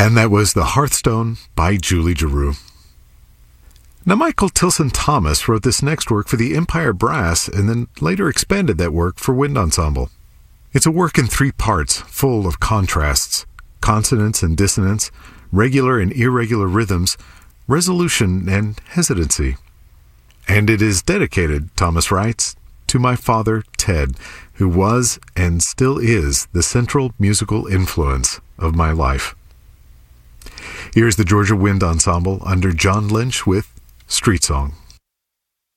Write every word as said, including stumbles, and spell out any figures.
And that was The Hearthstone by Julie Giroux. Now, Michael Tilson Thomas wrote this next work for the Empire Brass and then later expanded that work for wind ensemble. It's a work in three parts, full of contrasts, consonance and dissonance, regular and irregular rhythms, resolution and hesitancy. And it is dedicated, Thomas writes, to my father, Ted, who was and still is the central musical influence of my life. Here's the Georgia Wind Ensemble under John Lynch with Street Song.